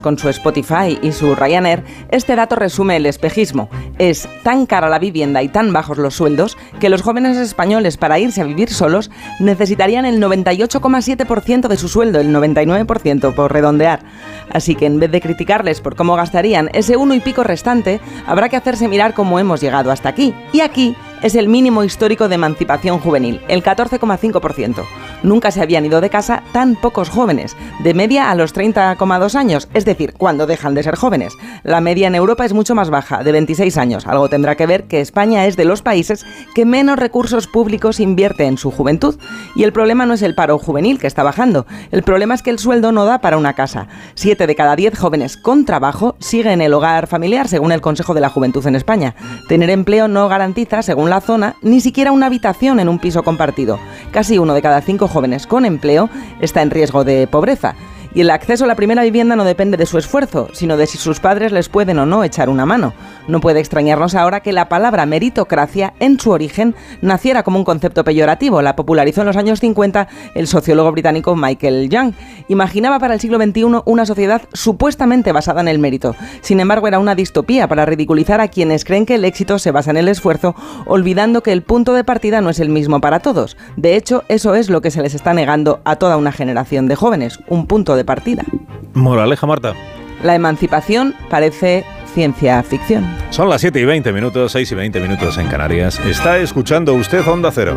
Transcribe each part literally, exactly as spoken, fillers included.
Con su Spotify y su Ryanair, este dato resume el espejismo. Es tan cara la vivienda y tan bajos los sueldos que los jóvenes españoles, para irse a vivir solos, necesitarían el noventa y ocho coma siete por ciento de su sueldo, el noventa y nueve por ciento por redondear. Así que en vez de criticarles por cómo gastarían ese uno y pico restante, habrá que hacerse mirar cómo hemos llegado hasta aquí. Y aquí es el mínimo histórico de emancipación juvenil, el catorce coma cinco por ciento. Nunca se habían ido de casa tan pocos jóvenes, de media a los treinta coma dos años, es decir, cuando dejan de ser jóvenes. La media en Europa es mucho más baja, de veintiséis años. Algo tendrá que ver que España es de los países que menos recursos públicos invierte en su juventud. Y el problema no es el paro juvenil, que está bajando. El problema es que el sueldo no da para una casa. Siete de cada diez jóvenes con trabajo siguen en el hogar familiar, según el Consejo de la Juventud en España. Tener empleo no garantiza, según la zona, ni siquiera una habitación en un piso compartido. Casi uno de cada cinco jóvenes con empleo está en riesgo de pobreza. Y el acceso a la primera vivienda no depende de su esfuerzo, sino de si sus padres les pueden o no echar una mano. No puede extrañarnos ahora que la palabra meritocracia, en su origen, naciera como un concepto peyorativo. La popularizó en los años cincuenta el sociólogo británico Michael Young. Imaginaba para el siglo veintiuno una sociedad supuestamente basada en el mérito. Sin embargo, era una distopía para ridiculizar a quienes creen que el éxito se basa en el esfuerzo, olvidando que el punto de partida no es el mismo para todos. De hecho, eso es lo que se les está negando a toda una generación de jóvenes, un punto de partida. Moraleja, Marta. La emancipación parece ciencia ficción. Son las siete y veinte minutos, seis y veinte minutos en Canarias. Está escuchando usted Onda Cero.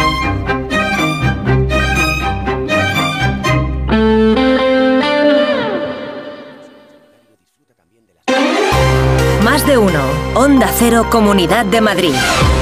Más de uno. Onda Cero, Comunidad de Madrid.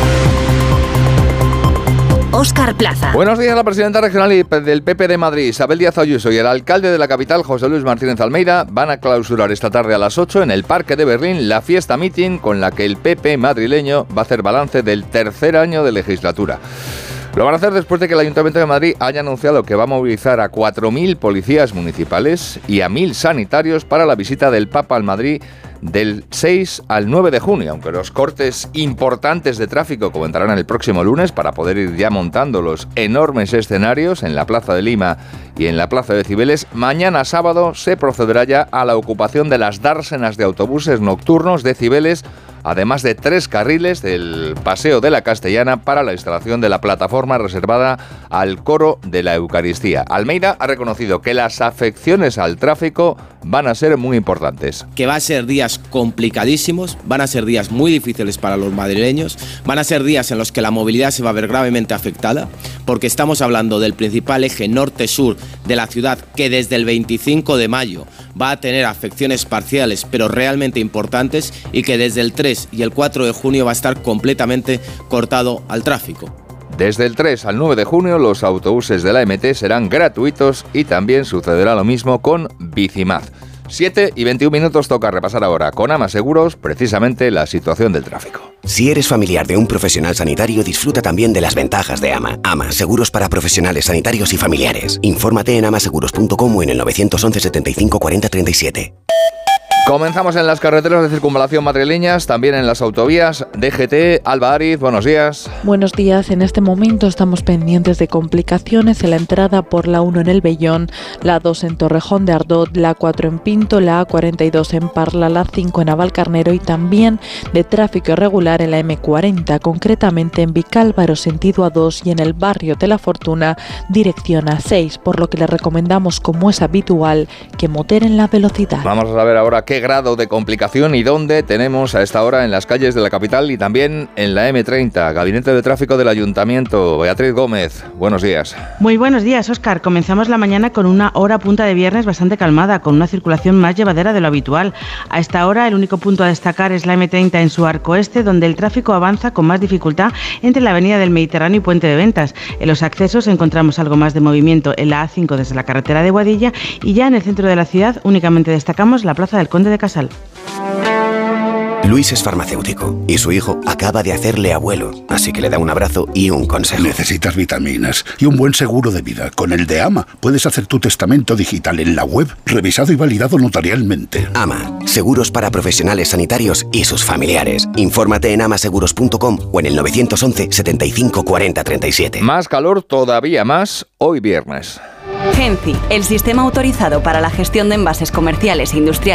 Óscar Plaza. Buenos días. La presidenta regional del P P de Madrid, Isabel Díaz Ayuso, y el alcalde de la capital, José Luis Martínez Almeida, van a clausurar esta tarde a las ocho en el Parque de Berlín la fiesta meeting con la que el P P madrileño va a hacer balance del tercer año de legislatura. Lo van a hacer después de que el Ayuntamiento de Madrid haya anunciado que va a movilizar a cuatro mil policías municipales y a mil sanitarios para la visita del Papa al Madrid del seis al nueve de junio, aunque los cortes importantes de tráfico comenzarán el próximo lunes para poder ir ya montando los enormes escenarios en la Plaza de Lima y en la Plaza de Cibeles. Mañana sábado se procederá ya a la ocupación de las dársenas de autobuses nocturnos de Cibeles, además de tres carriles del Paseo de la Castellana para la instalación de la plataforma reservada al coro de la Eucaristía. Almeida ha reconocido que las afecciones al tráfico van a ser muy importantes. Que va a ser días complicadísimos, van a ser días muy difíciles para los madrileños, van a ser días en los que la movilidad se va a ver gravemente afectada, porque estamos hablando del principal eje norte-sur de la ciudad, que desde el veinticinco de mayo va a tener afecciones parciales pero realmente importantes, y que desde el tres y el cuatro de junio va a estar completamente cortado al tráfico. Desde el tres al nueve de junio los autobuses de la M T serán gratuitos y también sucederá lo mismo con Bicimaz. siete y veintiún minutos, toca repasar ahora con Ama Seguros precisamente la situación del tráfico. Si eres familiar de un profesional sanitario, disfruta también de las ventajas de Ama. Ama, seguros para profesionales sanitarios y familiares. Infórmate en amaseguros punto com o en el nueve once setenta y cinco cuarenta treinta y siete. Comenzamos en las carreteras de circunvalación madrileñas, también en las autovías. D G T, Alba Ariz, buenos días. Buenos días. En este momento estamos pendientes de complicaciones en la entrada por la uno en el Vellón, la dos en Torrejón de Ardot, la cuatro en Pinto, la A cuarenta y dos en Parla, la cinco en Navalcarnero y también de tráfico irregular en la M cuarenta, concretamente en Vicálvaro sentido A dos y en el barrio de la Fortuna dirección A seis, por lo que les recomendamos, como es habitual, que moderen la velocidad. Vamos a ver ahora qué grado de complicación y dónde tenemos a esta hora en las calles de la capital y también en la M treinta. Gabinete de Tráfico del Ayuntamiento. Beatriz Gómez, buenos días. Muy buenos días, Óscar. Comenzamos la mañana con una hora punta de viernes bastante calmada, con una circulación más llevadera de lo habitual. A esta hora el único punto a destacar es la M treinta en su arco este, donde el tráfico avanza con más dificultad entre la Avenida del Mediterráneo y Puente de Ventas. En los accesos encontramos algo más de movimiento en la A cinco desde la carretera de Boadilla, y ya en el centro de la ciudad únicamente destacamos la Plaza del Conde de Casal. Luis es farmacéutico y su hijo acaba de hacerle abuelo, así que le da un abrazo y un consejo. Necesitas vitaminas y un buen seguro de vida. Con el de Ama puedes hacer tu testamento digital en la web, revisado y validado notarialmente. Ama, seguros para profesionales sanitarios y sus familiares. Infórmate en amaseguros punto com o en el nueve once setenta y cinco cuarenta treinta y siete. Más calor, todavía más, hoy viernes. Genci, el sistema autorizado para la gestión de envases comerciales e industriales